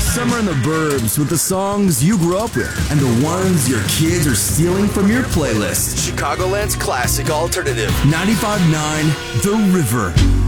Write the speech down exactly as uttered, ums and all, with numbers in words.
Summer in the Burbs with the songs you grew up with and the ones your kids are stealing from your playlist. Chicagoland's classic alternative. ninety-five point nine The River.